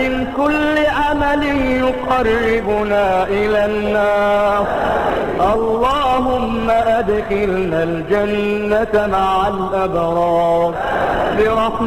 ومن كل عمل يقربنا إلى النار. اللهم أدخلنا الجنة مع الأبرار برحمتك